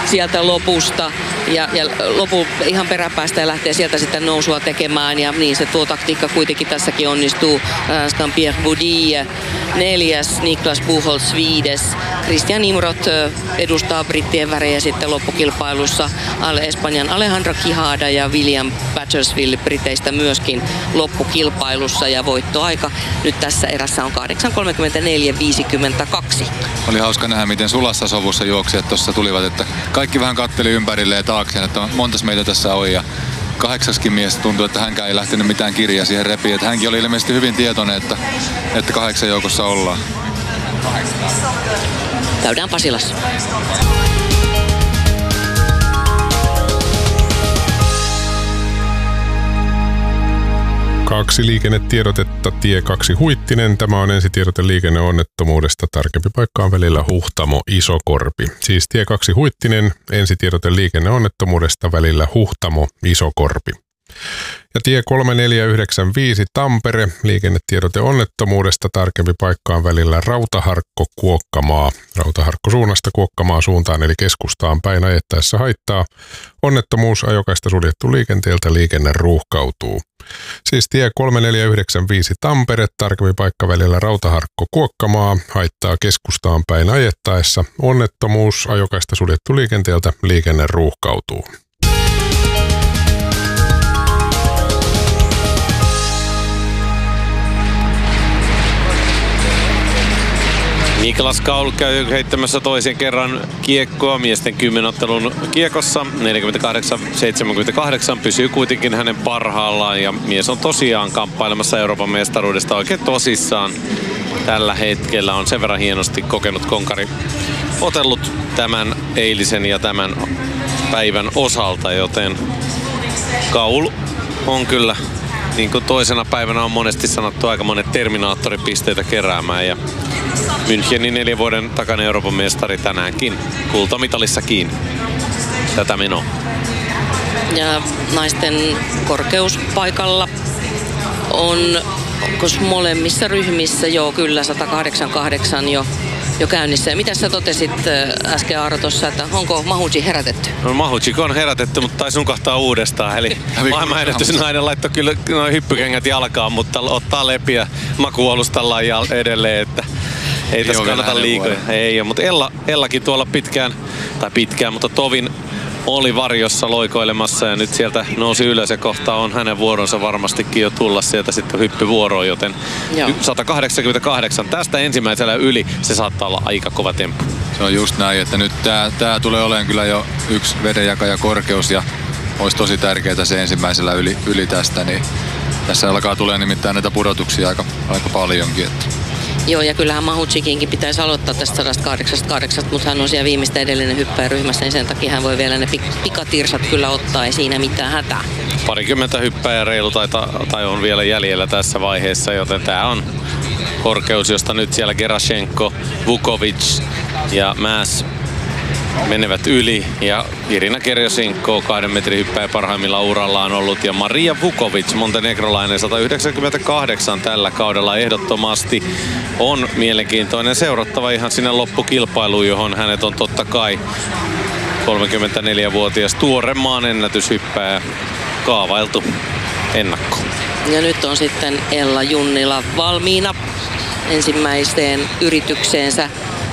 sieltä lopusta ja ihan peräpäästä ja lähtee sieltä sitten nousua tekemään. Ja niin se tuo taktiikka kuitenkin tässäkin onnistuu. Ranskan Pierre Boudy 4, Niklas Buchholz 5. Christian Imrot edustaa brittien värejä sitten loppukilpailussa. Espanjan Alejandro Quijada ja William Batchersville briteistä myöskin loppukilpailussa. Ja voittoaika nyt tässä erässä on 8.34.52. Oli hauska nähdä, miten sulassa sovussa juoksijat tuossa tulivat, että kaikki vähän katteli ympärilleen taakseen, että montas meitä tässä on. Ja 8 mies tuntui, että hänkään ei lähtenyt mitään kirjaa siihen repiin. Että hänkin oli ilmeisesti hyvin tietoinen, että 8 joukossa ollaan. Käydään Pasilassa. Kaksi liikennetiedotetta, tie 2 Huittinen. Tämä on ensitiedote liikenneonnettomuudesta. Tarkempi paikka on välillä Huhtamo Isokorpi. Siis tie 2 Huittinen, ensitiedote liikenneonnettomuudesta välillä Huhtamo Isokorpi. Ja tie 3495 Tampere, liikennetiedote onnettomuudesta. Tarkempi paikka on välillä Rautaharkko Kuokkamaa. Rautaharkko suunnasta Kuokkamaa suuntaan eli keskustaan päin ajettaessa haittaa. Onnettomuus, ajokaista suljettu liikenteeltä, liikenne ruuhkautuu. Siis tie 3495 Tampere, tarkempi paikka välillä Rautaharkko Kuokkamaa, haittaa keskustaan päin ajettaessa. Onnettomuus, ajokaista suljettu liikenteeltä, liikenne ruuhkautuu. Niklas Kaul käy heittämässä toisen kerran kiekkoa miesten 10-ottelun kiekossa. 48-78 pysyy kuitenkin hänen parhaallaan ja mies on tosiaan kamppailemassa Euroopan mestaruudesta oikein tosissaan. Tällä hetkellä on sen verran hienosti kokenut konkari otellut tämän eilisen ja tämän päivän osalta, joten Kaul on kyllä, niin kuin toisena päivänä on monesti sanottu, aika monet terminaattoripisteitä keräämään ja Münchenin 4 vuoden takana Euroopan mestari tänäänkin kultamitalissa kiinni. Tätä menoa. Ja naisten korkeuspaikalla on molemmissa ryhmissä kyllä 188 jo käynnissä. Ja mitä sä totesit äsken Aaro tuossa, että onko Mahuji herätetty? No Mahuji on herätetty, mutta taisi nukahtaa uudestaan. Eli maailmanennätysnainen laittoi kyllä noin hyppykengät jalkaan, mutta ottaa lepiä makuualustallaan edelleen, että ei tässä kannata liikoja. Ei ole, mutta Ellakin tuolla pitkään, mutta Tovin oli varjossa loikoilemassa ja nyt sieltä nousi ylös ja kohta on hänen vuoronsa varmastikin jo tulla sieltä sitten hyppyvuoroon, joten 188 tästä ensimmäisellä yli se saattaa olla aika kova temppu. Se on just näin, että nyt tää tulee olemaan kyllä jo yksi vedenjakaja korkeus ja olisi tosi tärkeää se ensimmäisellä yli tästä, niin tässä alkaa tulee nimittäin näitä pudotuksia aika paljonkin. Että. Joo, ja kyllähän Mahujikinkin pitäisi aloittaa tästä 188, mutta hän on siellä viimeistä edellinen hyppäjäryhmässä, niin sen takia hän voi vielä ne pikatirsat kyllä ottaa, ei siinä mitään hätää. Parikymmentä hyppäjää reilu tai on vielä jäljellä tässä vaiheessa, joten tää on korkeus, josta nyt siellä Gerashenko, Vukovic ja Mäs menevät yli ja Irina Kerjosinko 2 metrin hyppäjä parhaimmilla uralla on ollut ja Maria Vukovic, montenegrolainen 198 tällä kaudella ehdottomasti on mielenkiintoinen seurattava ihan sinne loppukilpailuun, johon hänet on totta kai 34-vuotias tuore maan ennätyshyppäjä kaavailtu ennakko. Ja nyt on sitten Ella Junnila valmiina ensimmäiseen yritykseensä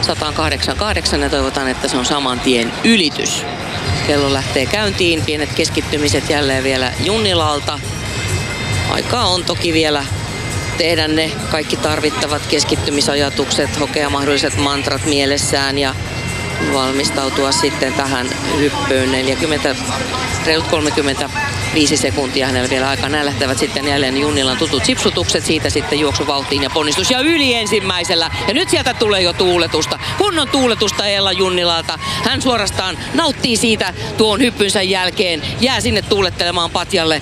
188 ja toivotaan, että se on saman tien ylitys. Kello lähtee käyntiin, pienet keskittymiset jälleen vielä Junnilalta. Aikaa on toki vielä tehdä ne kaikki tarvittavat keskittymisajatukset, hokea mahdolliset mantrat mielessään ja valmistautua sitten tähän hyppyyn. reilut 35 sekuntia hänellä vielä aikaa. Nämä lähtevät sitten jälleen Junnilan tutut sipsutukset, siitä sitten juoksuvauhtiin ja ponnistus ja yli ensimmäisellä. Ja nyt sieltä tulee jo tuuletusta, kunnon tuuletusta Ella Junnilalta. Hän suorastaan nauttii siitä tuon hyppynsä jälkeen, jää sinne tuulettelemaan patjalle.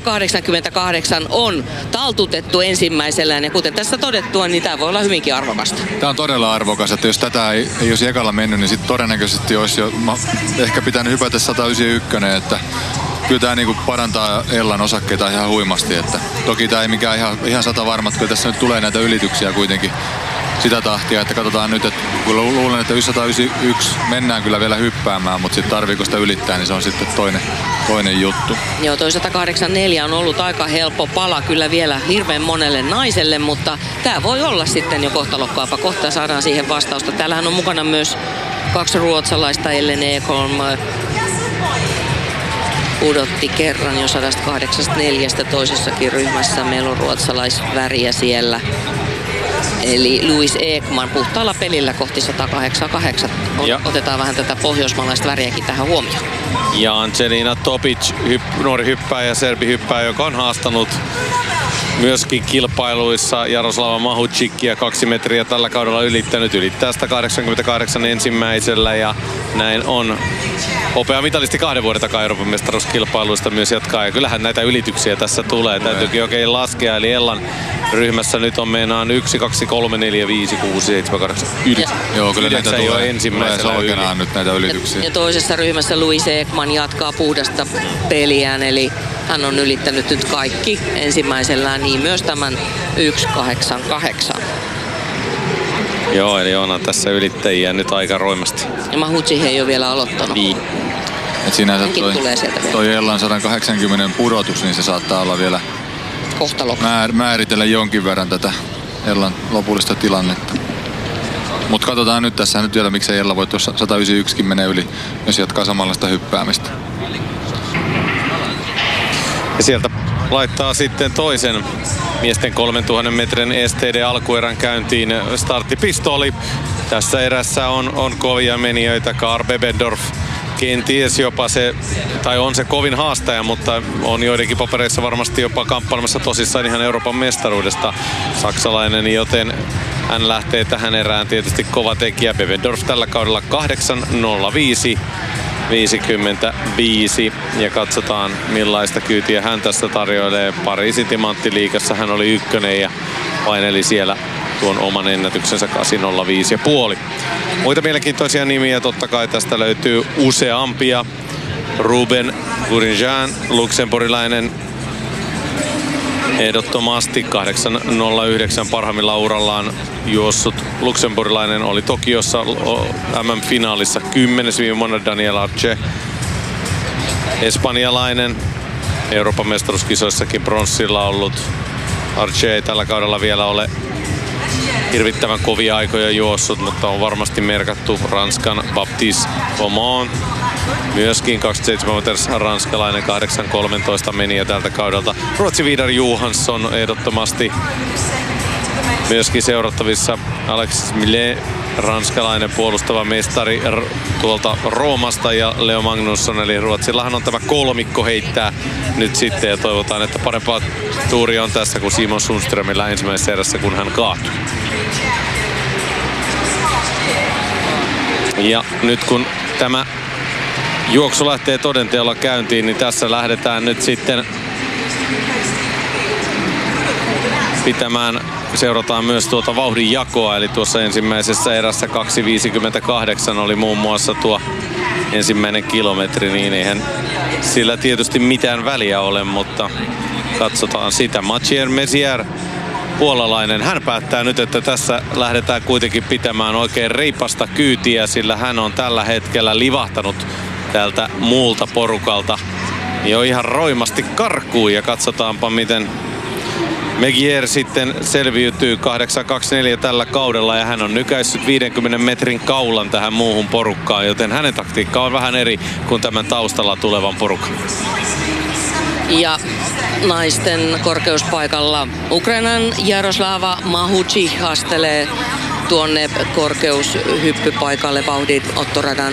188 on taltutettu ensimmäisellään ja kuten tässä todettua, niin tämä voi olla hyvinkin arvokasta. Tämä on todella arvokas, että jos tätä ei olisi ekalla mennyt, niin sitten todennäköisesti olisi jo ehkä pitänyt hypätä 191, että kyllä tämä niinku parantaa Ellan osakkeita ihan huimasti. Että toki tämä ei mikään ihan 100 varma, että kyllä tässä nyt tulee näitä ylityksiä kuitenkin sitä tahtia, että katsotaan nyt, että luulen, että 191 mennään kyllä vielä hyppäämään, mutta sitten tarviiko sitä ylittää, niin se on sitten toinen juttu. Joo, toi 184 on ollut aika helppo pala kyllä vielä hirveän monelle naiselle, mutta tämä voi olla sitten jo kohtalokkaapa. Kohta saadaan siihen vastausta. Täällähän on mukana myös 2 ruotsalaista, Ellen Ekholm pudotti kerran jo 184 toisessakin ryhmässä. Meillä on ruotsalaisväriä siellä. Eli Louise Ekman puhtaalla pelillä kohti 188. Otetaan vähän tätä pohjoismaalaista väriäkin tähän huomioon. Ja Angelina Topic, nuori hyppääjä, serbihyppääjä, joka on haastanut myöskin kilpailuissa Jaroslava Mahučikia 2 metriä tällä kaudella ylittää 188 ensimmäisellä ja näin on hopeamitalisti 2 vuoden takaa Euroopan mestaruuskilpailuista myös jatkaa ja kyllähän näitä ylityksiä tässä tulee. Täytyykin oikein laskea, eli Ellan ryhmässä nyt on meinaan 1, 2, 3, 4, 5, 6, 7, 8, 9. Joo, kyllä näitä tulee ensimmäisellä yli nyt näitä ylityksiä. Ja toisessa ryhmässä Louise Ekman jatkaa puhdasta peliään, eli hän on ylittänyt nyt kaikki ensimmäisellään, niin myös tämän 188. Joo, eli on tässä ylittäjiä nyt aika roimasti. Ja Mahučić ei ole vielä aloittanut. Niin. Et sinänsä toi Ellan 180 pudotus, niin se saattaa olla vielä määritellä jonkin verran tätä Ellan lopullista tilannetta. Mutta katsotaan nyt tässä nyt vielä, miksei Ella voi tuossa 191kin menee yli, jos jatkaa samanlaista hyppäämistä. Ja sieltä laittaa sitten toisen miesten 3000 metrin STD alkuerän käyntiin starttipistoli. Tässä erässä on kovia menijöitä. Karl Bebendorf kenties jopa se, tai on se kovin haastaja, mutta on joidenkin papereissa varmasti jopa kamppailemassa tosissaan ihan Euroopan mestaruudesta saksalainen, joten hän lähtee tähän erään tietysti kova tekijä. Bebendorf tällä kaudella 8.05. 55 ja katsotaan millaista kyytiä hän tässä tarjoilee. Pariisin timanttiliigassa hän oli ykkönen ja paineli siellä tuon oman ennätyksensä 8.05,5. Muita mielenkiintoisia nimiä totta kai tästä löytyy useampia. Ruben Gourinjan, luxemburgilainen, ehdottomasti 8.09 parhaimmilla urallaan juossut luxemburgilainen, oli Tokiossa MM-finaalissa 10. viime vuonna Daniel Arce. Espanjalainen, Euroopan mestaruuskisoissakin pronssilla ollut. Arce ei tällä kaudella vielä ole hirvittävän kovia aikoja juossut, mutta on varmasti merkattu. Ranskan Baptiste Aumont, myöskin 27-vuotias ranskalainen, 8.13 meni tältä kaudelta. Ruotsi Vidar Johansson ehdottomasti myöskin seurattavissa. Alexis Millet, ranskalainen puolustava mestari tuolta Roomasta, ja Leo Magnusson, eli Ruotsillahan on tämä kolmikko heittää nyt sitten, ja toivotaan, että parempaa tuuri on tässä kuin Simon Sundströmillä ensimmäisessä erässä, kun hän kaatui. Ja nyt kun tämä juoksu lähtee todenteolla käyntiin, niin tässä lähdetään nyt sitten pitämään, seurataan myös tuota vauhdin jakoa, eli tuossa ensimmäisessä erässä 2.58 oli muun muassa tuo ensimmäinen kilometri, niin eihän sillä tietysti mitään väliä ole, mutta katsotaan sitä. Mathieu Messier, puolalainen, hän päättää nyt, että tässä lähdetään kuitenkin pitämään oikein reipasta kyytiä, sillä hän on tällä hetkellä livahtanut tältä muulta porukalta jo ihan roimasti karkuun, ja katsotaanpa miten Megier sitten selviytyy 8.24 tällä kaudella, ja hän on nykäissyt 50 metrin kaulan tähän muuhun porukkaan, joten hänen taktiikka on vähän eri kuin tämän taustalla tulevan porukan. Ja naisten korkeuspaikalla Ukrainan Jaroslava Mahučić astelee tuonne korkeushyppypaikalle vauhdin ottoradan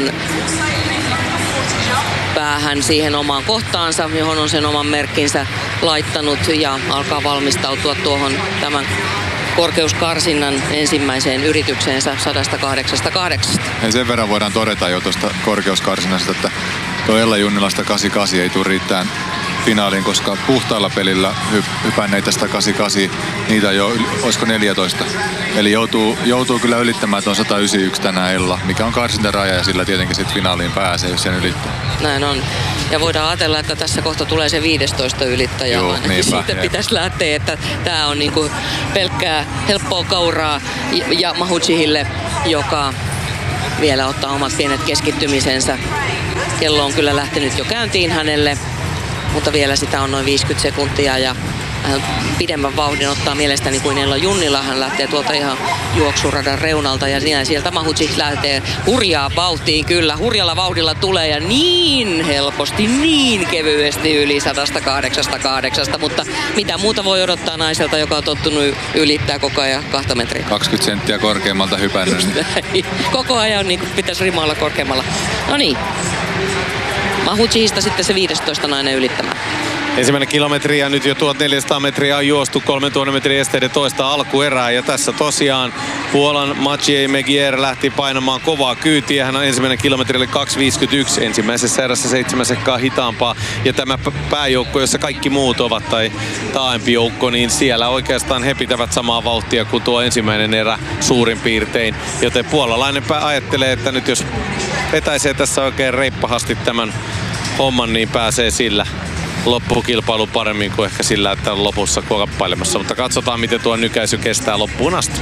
päähän siihen omaan kohtaansa, johon on sen oman merkkinsä laittanut, ja alkaa valmistautua tuohon tämän korkeuskarsinnan ensimmäiseen yritykseensä 108. Ja sen verran voidaan todeta jo tuosta korkeuskarsinnasta, että tuo Ella Junnilasta 88 ei tule riittämään finaaliin, koska puhtaalla pelillä hypänneitä 188, niitä jo, olisiko 14. Eli joutuu kyllä ylittämään tuon 191 tänään Ella, mikä on karsintaraja, ja sillä tietenkin sitten finaaliin pääsee, jos sen ylittää. Näin on. Ja voidaan ajatella, että tässä kohta tulee se 15 ylittäjä. Joo, siitä pitäisi lähteä, että tämä on niinku pelkkää helppoa kauraa ja Mahuchihille, joka vielä ottaa omat pienet keskittymisensä. Kello on kyllä lähtenyt jo käyntiin hänelle, mutta vielä sitä on noin 50 sekuntia ja hän pidemmän vauhdin ottaa mielestäni kuin Ella Junnila. Hän lähtee tuolta ihan juoksuradan reunalta ja sieltä Mahuchih lähtee hurjaa vauhtiin. Kyllä, hurjalla vauhdilla tulee ja niin helposti, niin kevyesti yli 108, mutta mitä muuta voi odottaa naiselta, joka on tottunut ylittää koko ajan 2 metriä. 20 senttiä korkeammalta hypännyt. Koko ajan niin pitäisi rima olla korkeammalla. No niin. Mahuchihista sitten se 15 nainen ylittämään. Ensimmäinen kilometri ja nyt jo 1400 metriä on juostu 3000 metrin esteiden toista alkuerää. Ja tässä tosiaan Puolan Maciej Megier lähti painamaan kovaa kyytiä. Hän on ensimmäinen kilometri oli 2.51, ensimmäisessä erässä 7 sekkaa hitaampaa. Ja tämä pääjoukko, jossa kaikki muut ovat tai taaempi joukko, niin siellä oikeastaan he pitävät samaa vauhtia kuin tuo ensimmäinen erä suurin piirtein. Joten puolalainen ajattelee, että nyt jos vetäisee tässä oikein reippahasti tämän homman, niin pääsee sillä loppukilpailu paremmin kuin ehkä sillä, että on lopussa kuoppailemassa. Mutta katsotaan, miten tuo nykäisy kestää loppuun asti.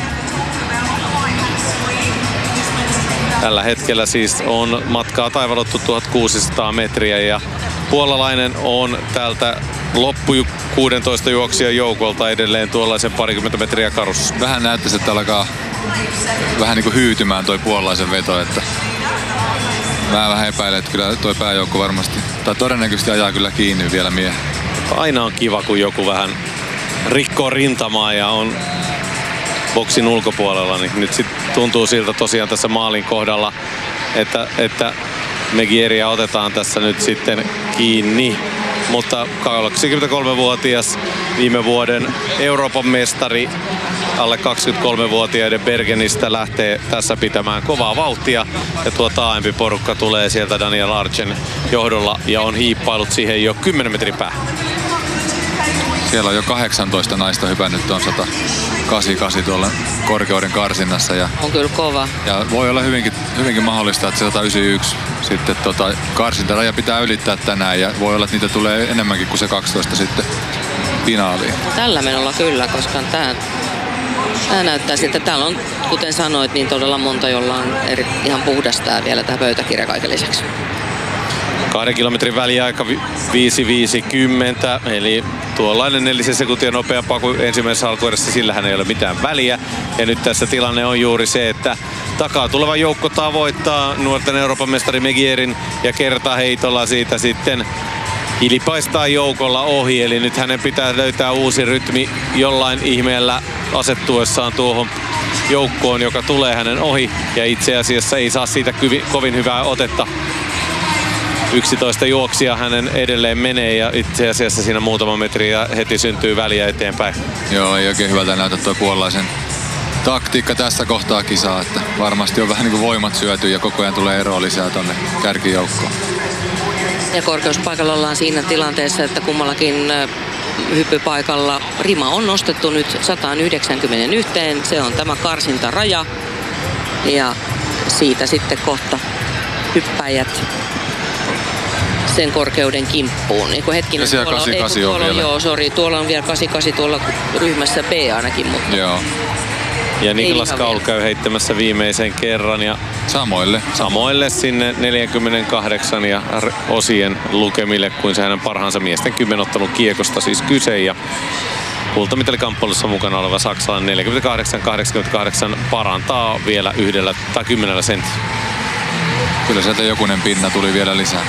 Tällä hetkellä siis on matkaa taivalottu 1600 metriä ja puolalainen on tältä loppu 16 juoksijan joukolta edelleen tuollaisen 20 metriä karussa. Vähän näyttäisi, että alkaa vähän niin kuin hyytymään toi puolalaisen veto, että mä vähän epäilen, että kyllä toi pääjoukko varmasti, tai todennäköisesti ajaa kyllä kiinni vielä miehen. Aina on kiva, kun joku vähän rikkoo rintamaa ja on boksin ulkopuolella, niin nyt sit tuntuu siltä tosiaan tässä maalin kohdalla, että Megieria otetaan tässä nyt sitten kiinni. Mutta 23-vuotias viime vuoden Euroopan mestari alle 23-vuotiaiden Bergenistä lähtee tässä pitämään kovaa vauhtia. Ja tuo taaempi porukka tulee sieltä Daniel Archen johdolla ja on hiippailut siihen jo 10 metrin päähän. Siellä on jo 18 naista hypännyt tuon 188 tuolla korkeuden karsinnassa. Ja on kyllä kova. Ja voi olla hyvinkin mahdollista, että se 191 sitten karsintaraja pitää ylittää tänään ja voi olla, että niitä tulee enemmänkin kuin se 12 sitten finaaliin. Tällä menolla kyllä, koska tämä näyttää siltä, että täällä on, kuten sanoit, niin todella monta, jolla on ihan puhdastaa vielä tämä pöytäkirja kaiken lisäksi. 2 kilometrin väliaika 5.50, eli tuollainen 4 sekuntia nopeampaa kuin ensimmäisessä alkuerässä, sillähän ei ole mitään väliä. Ja nyt tässä tilanne on juuri se, että takaa tuleva joukko tavoittaa nuorten Euroopan mestari Megierin ja kertaheitolla siitä sitten hilipaistaa joukolla ohi. Eli nyt hänen pitää löytää uusi rytmi jollain ihmeellä asettuessaan tuohon joukkoon, joka tulee hänen ohi. Ja itse asiassa ei saa siitä kovin hyvää otetta. 11 juoksia hänen edelleen menee ja itse asiassa siinä muutama metri ja heti syntyy väliä eteenpäin. Joo, ei oikein hyvältä näytä tuo puolalaisen taktiikka tässä kohtaa kisaa, että varmasti on vähän niin kuin voimat syöty ja koko ajan tulee eroa lisää tonne kärkijoukkoon. Ja korkeuspaikalla ollaan siinä tilanteessa, että kummallakin hyppypaikalla rima on nostettu nyt 191. Se on tämä karsintaraja ja siitä sitten kohta hyppäjät sen korkeuden kimppuun. Niin kuin hetkinen, ja tuolla 88 on vielä. Joo, sori, tuolla on vielä 88 tuolla ryhmässä B ainakin. Mutta joo. Ja Niklas Kaul käy heittämässä viimeisen kerran ja samoille sinne 48 ja osien lukemille kuin se hänen parhaansa miesten 10-ottelun kiekosta siis kyse. Ja kultamitalikamppailussa mukana oleva saksalainen 48-88 parantaa vielä 1 tai 10 sentillä. Kyllä sieltä jokunen pinna tuli vielä lisää.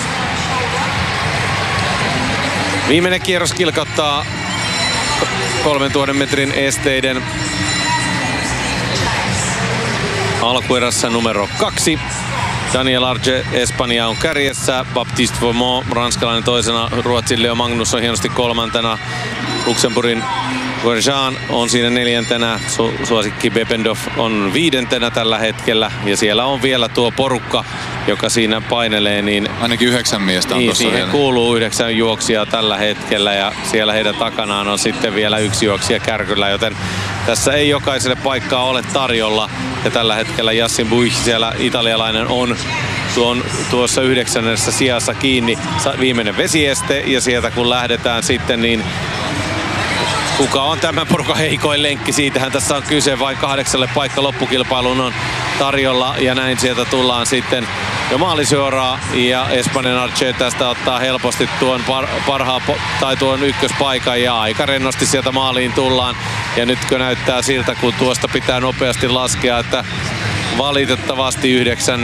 Viimeinen kierros kilkattaa 3000 metrin esteiden alkuerässä numero 2. Daniel Arche, Espanja on kärjessä. Baptiste Vaumont, ranskalainen toisena. Ruotsin Leo Magnus on hienosti 3. Luxemburgin Verjean on siinä 4. Suosikki Bependorf on 5. tällä hetkellä. Ja siellä on vielä tuo porukka, joka siinä painelee. Niin ainakin 9 miestä on niin, tuossa siihen vielä. kuuluu 9 juoksijaa tällä hetkellä. Ja siellä heidän takanaan on sitten vielä 1 juoksija kärkyllä. Joten tässä ei jokaiselle paikkaa ole tarjolla. Ja tällä hetkellä Yassin Buich, siellä italialainen, on tuossa 9. sijassa kiinni. Viimeinen vesieste ja sieltä kun lähdetään sitten, niin kuka on tämän porukan heikoin lenkki? Siitähän tässä on kyse, vain 8 paikka loppukilpailuun on tarjolla ja näin sieltä tullaan sitten jo maalisuoraan ja Espanjan Arce tästä ottaa helposti tuon tuon ykköspaikan ja aika rennosti sieltä maaliin tullaan. Ja nytkö näyttää siltä, kun tuosta pitää nopeasti laskea, että valitettavasti 9.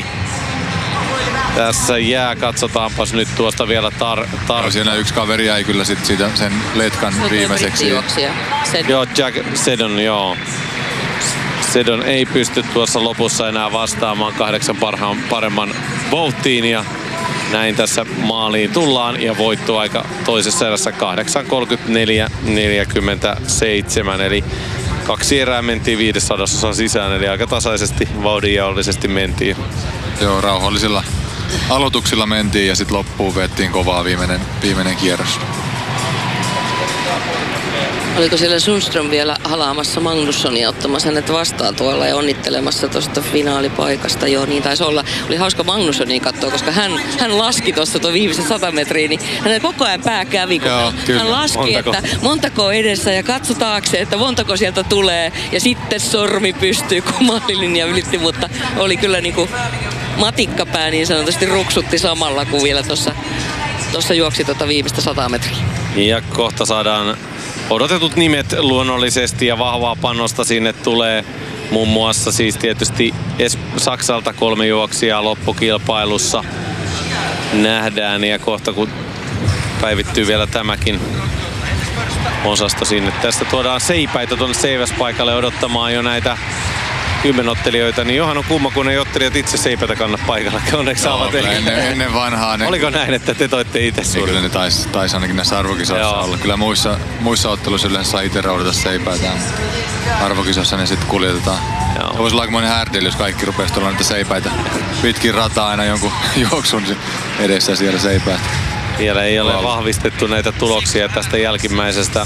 tässä jää. Katsotaanpas nyt tuosta vielä Siinä yksi kaveri jäi kyllä sit siitä sen letkan viimeiseksi. Joo, Jack Seddon, joo. Seddon ei pysty tuossa lopussa enää vastaamaan 8 paremman volttiin ja näin tässä maaliin tullaan ja voittoaika toisessa erässä 8.34.47 eli 2 erää mentiin 500 sisään eli aika tasaisesti vauhdinjaollisesti mentiin. Joo, rauhallisilla aloituksilla mentiin ja sitten loppuun vettiin kovaa viimeinen kierros. Oliko siellä Sundström vielä halaamassa Magnussonia ottamassa hänet vastaan tuolla ja onnittelemassa tuosta finaalipaikasta? Joo, niin taisi olla. Oli hauska Magnussonia katsoa, koska hän laski tuossa tuon viimeisen 100 metriä, niin hänen koko ajan pää kävi, kun hän laski, että montako edessä ja katso taakse, että montako sieltä tulee. Ja sitten sormi pystyy, kun maalilinja ylitti, mutta oli kyllä niinku matikkapää niin sanotusti ruksutti samalla, kuin vielä tuossa juoksi viimeistä 100 metriä. Ja kohta saadaan odotetut nimet luonnollisesti ja vahvaa panosta sinne tulee. Muun muassa siis tietysti Saksalta 3 juoksijaa loppukilpailussa nähdään ja kohta kun päivittyy vielä tämäkin osasto sinne. Tästä tuodaan seipäitä tuonne seiväspaikalle odottamaan jo näitä kymmenottelijoita, niin johan on kumma, kun ei ottelijat itse seipätä kanna paikalla. Onneksi saavat ennen vanhaa. Oliko näin, että te toitte itse suurin? Kyllä ne taisi ainakin näissä arvokisoissa olla. Kyllä muissa otteluissa yleensä saa itse roudata seipäitä. Arvokisossa ne sitten kuljetetaan. Se voisi olla aikamoinen härdeli, jos kaikki rupeaisi tulla niitä seipäitä pitkin rataa aina jonkun juoksun edessä siellä seipäät. Vielä ei ole vahvistettu näitä tuloksia tästä jälkimmäisestä.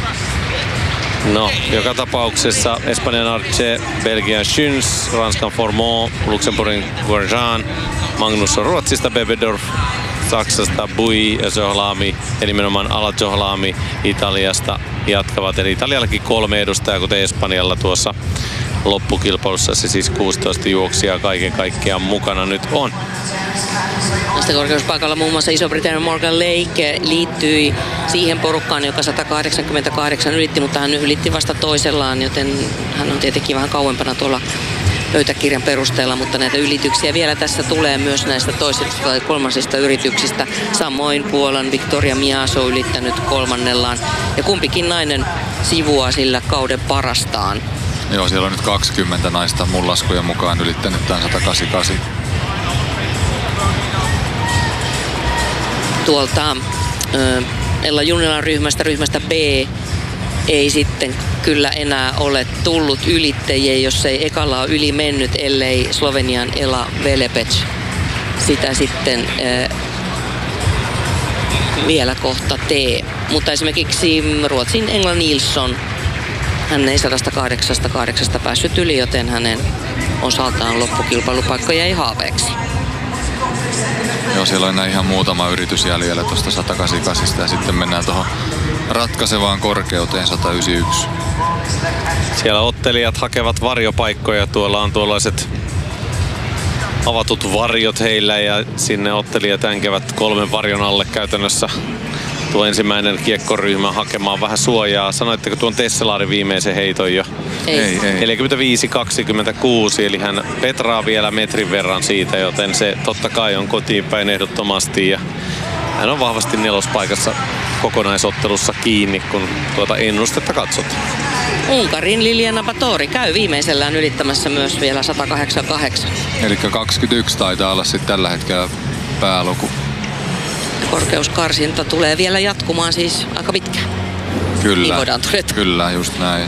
No, joka tapauksessa Espanjan Arce, Belgian Schüns, Ranskan Formont, Luxemburgin Guerjean, Magnusson Ruotsista, Bebedorf, Saksasta Bui ja Zohlami, eli nimenomaan Ala Zohlami Italiasta jatkavat. Eli Italiallakin 3 edustajaa, kuten Espanjalla tuossa loppukilpailussa se siis 16 juoksijaa kaiken kaikkiaan mukana nyt on. Tästä korkeuspaikalla muun muassa Iso-Britannian Morgan Lake liittyi siihen porukkaan, joka 188 ylitti, mutta hän ylitti vasta toisellaan, joten hän on tietenkin vähän kauempana tuolla pöytäkirjan perusteella, mutta näitä ylityksiä vielä tässä tulee myös näistä toisista tai kolmansista yrityksistä. Samoin Puolan Victoria Miaso ylittänyt 3. ja kumpikin nainen sivuaa sillä kauden parastaan. Joo, siellä on nyt 20 naista mun laskujen mukaan ylittänyt tämän 188. Tuolta Ella Junnilan ryhmästä B ei sitten kyllä enää ole tullut ylittäjiä, jos ei ekalla ole yli mennyt, ellei Slovenian Ela Velepec sitä sitten vielä kohta tee. Mutta esimerkiksi Ruotsin Engla Nilsson, hän ei 108 päässyt yli, joten hänen osaltaan loppukilpailupaikka jäi haaveeksi. Joo, siellä on enää ihan muutama yritys jäljellä tuosta 188 ja sitten mennään tuohon ratkaisevaan korkeuteen 191. Siellä ottelijat hakevat varjopaikkoja. Tuolla on tuollaiset avatut varjot heillä ja sinne ottelijat änkevät 3 varjon alle käytännössä tuo ensimmäinen kiekkoryhmä hakemaan vähän suojaa. Sanoitteko tuon Tesselaarin viimeisen heiton jo? Ei. 45-26, eli hän petraa vielä metrin verran siitä, joten se totta kai on kotiin päin ehdottomasti. Ja hän on vahvasti 4. paikassa kokonaisottelussa kiinni, kun tuota ennustetta katsotaan. Unkarin Liliana Báthori käy viimeisellään ylittämässä myös vielä 188. Eli 21 taitaa olla sitten tällä hetkellä pääluku. Korkeuskarsinta tulee vielä jatkumaan siis aika pitkään. Kyllä, niin voidaan todeta. Kyllä, just näin.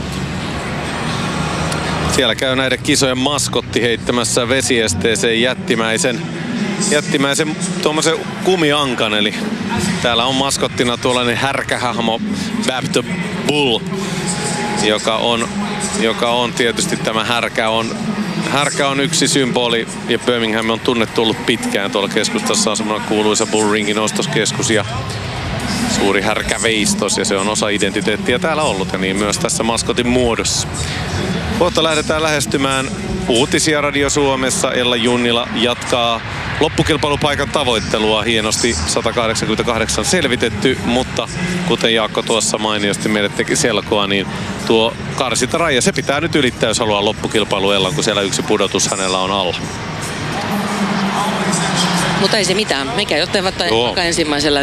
Siellä käy näiden kisojen maskotti heittämässä vesiesteeseen jättimäisen tuommoisen kumiankan. Eli täällä on maskottina tuollainen härkähahmo Bapto Bull, joka on tietysti tämä härkä Härkä on yksi symboli ja Birmingham on tunnettu ollut pitkään. Tuolla keskustassa on semmoinen kuuluisa Bullringin ostoskeskus ja suuri härkäveistos ja se on osa identiteettiä täällä ollut ja niin myös tässä maskotin muodossa. Kohta lähdetään lähestymään uutisia Radio Suomessa. Ella Junnila jatkaa loppukilpailupaikan tavoittelua. Hienosti 188 selvitetty, mutta kuten Jaakko tuossa mainiosti meille teki selkoa, niin tuo karsintaraja, se pitää nyt ylittää, jos haluaa loppukilpailu Ellan, kun siellä yksi pudotus hänellä on alla. Mutta ei se mitään. Mikä jottei vaikka ensimmäisellä